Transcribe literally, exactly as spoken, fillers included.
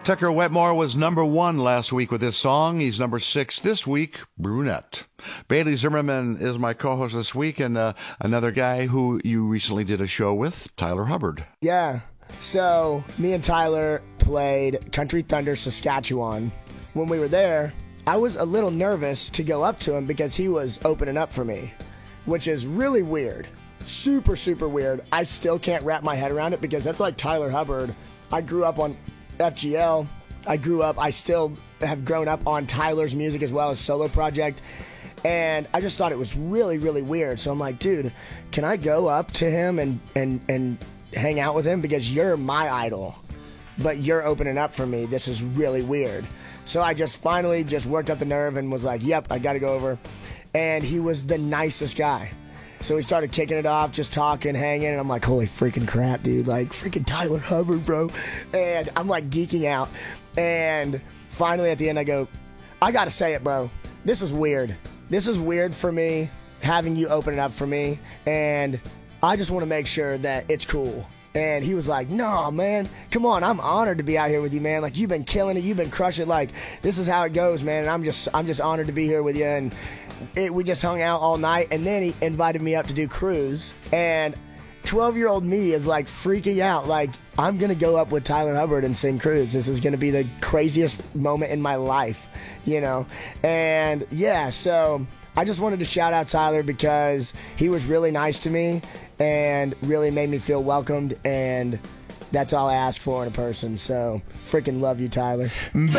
Tucker Wetmore was number one last week with this song. He's number six this week, Brunette. Bailey Zimmerman is my co-host this week, and uh, another guy who you recently did a show with, Tyler Hubbard. Yeah. So me and Tyler played Country Thunder, Saskatchewan. When we were there, I was a little nervous to go up to him because he was opening up for me, which is really weird. Super, super weird. I still can't wrap my head around it because that's like Tyler Hubbard. I grew up on F G L. I grew up, I still have grown up on Tyler's music as well as solo project. And I just thought it was really, really weird. So I'm like, dude, can I go up to him and, and, and hang out with him? Because you're my idol, but you're opening up for me. This is really weird. So I just finally just worked up the nerve and was like, yep, I got to go over. And he was the nicest guy. So we started kicking it off, just talking, hanging, and I'm like, holy freaking crap, dude. Like, freaking Tyler Hubbard, bro. And I'm like geeking out. And finally at the end I go, I gotta say it, bro. This is weird. This is weird for me, having you open it up for me. And I just want to make sure that it's cool. And he was like, no, man, come on. I'm honored to be out here with you, man. Like, you've been killing it. You've been crushing it. Like, this is how it goes, man. And I'm just, I'm just honored to be here with you. And it, we just hung out all night. And then he invited me up to do cruise. And twelve-year-old me is, like, freaking out. Like, I'm going to go up with Tyler Hubbard and sing cruise. This is going to be the craziest moment in my life, you know? And, yeah, so I just wanted to shout out Tyler because he was really nice to me and really made me feel welcomed, and that's all I ask for in a person. So freaking love you, Tyler.